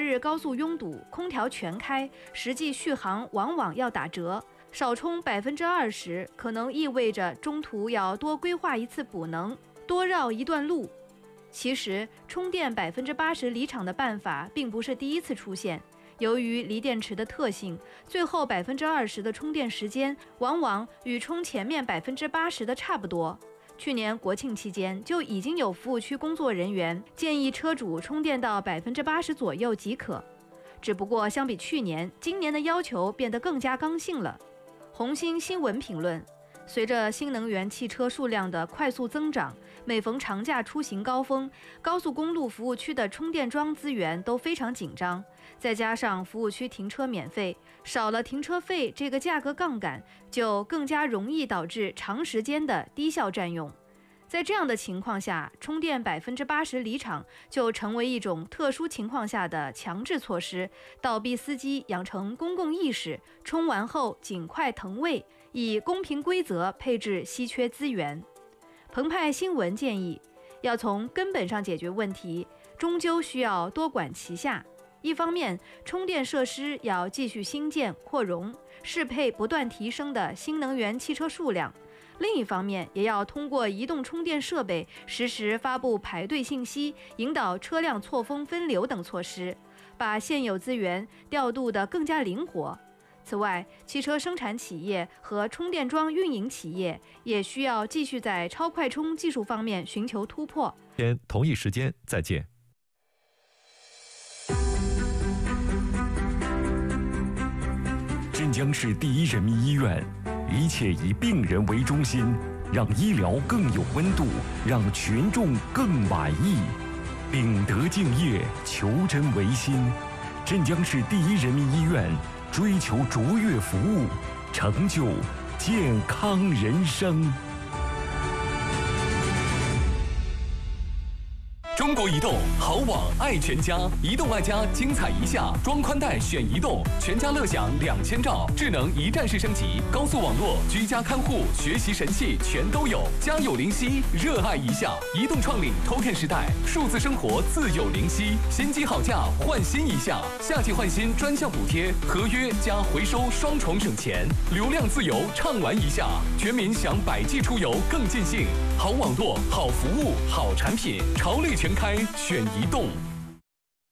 日高速拥堵，空调全开，实际续航往往要打折。少充20%，可能意味着中途要多规划一次补能，多绕一段路。其实，充电80%离场的办法并不是第一次出现。由于锂电池的特性，最后20%的充电时间往往与充前面80%的差不多。去年国庆期间，就已经有服务区工作人员建议车主充电到80%左右即可。只不过相比去年，今年的要求变得更加刚性了。红星新闻评论：随着新能源汽车数量的快速增长，每逢长假出行高峰，高速公路服务区的充电桩资源都非常紧张。再加上服务区停车免费，少了停车费这个价格杠杆，就更加容易导致长时间的低效占用。在这样的情况下，充电80%离场就成为一种特殊情况下的强制措施，倒逼司机养成公共意识，充完后尽快腾位，以公平规则配置稀缺资源。澎湃新闻建议，要从根本上解决问题，终究需要多管齐下。一方面，充电设施要继续新建扩容，适配不断提升的新能源汽车数量；另一方面，也要通过移动充电设备实时发布排队信息，引导车辆错峰分流等措施，把现有资源调度得更加灵活。此外，汽车生产企业和充电桩运营企业也需要继续在超快充技术方面寻求突破。 天同一时间再见。 镇江市第一人民医院，一切以病人为中心，让医疗更有温度，让群众更满意。秉德敬业，求真为心。镇江市第一人民医院，追求卓越服务，成就健康人生。 中国移动好网爱全家，移动爱家精彩一下，装宽带选移动，全家乐享2000兆，智能一站式升级，高速网络，居家看护，学习神器全都有，家有灵犀，热爱一下。移动创领 Token 时代，数字生活自有灵犀，新机好价换新一下，夏季换新专项补贴，合约加回收双重省钱，流量自由畅玩一下，全民享百 G 出游更尽兴。好网络，好服务，好产品，潮类全开选移动。